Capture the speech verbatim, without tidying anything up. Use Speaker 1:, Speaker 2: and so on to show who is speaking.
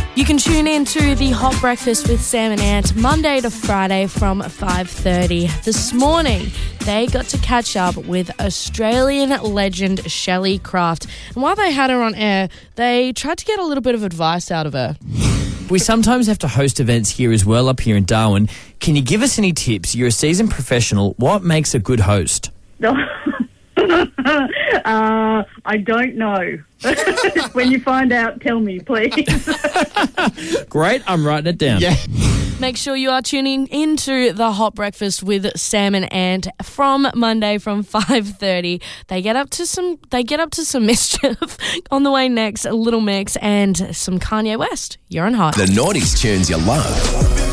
Speaker 1: You can tune in to the Hot Breakfast with Sam and Ant Monday to Friday from five thirty. This morning, they got to catch up with Australian legend Shelley Craft. And while they had her on air, they tried to get a little bit of advice out of her.
Speaker 2: We sometimes have to host events here as well, up here in Darwin. Can you give us any tips? You're a seasoned professional. What makes a good host?
Speaker 3: uh, I don't know. When you find out, tell me, please.
Speaker 2: Great, I'm writing it down.
Speaker 4: Yeah.
Speaker 1: Make sure you are tuning into the Hot Breakfast with Sam and Ant from Monday from five thirty. They get up to some they get up to some mischief. On the way next, a Little Mix and some Kanye West. You're on Hot.
Speaker 5: The noughties tunes you love.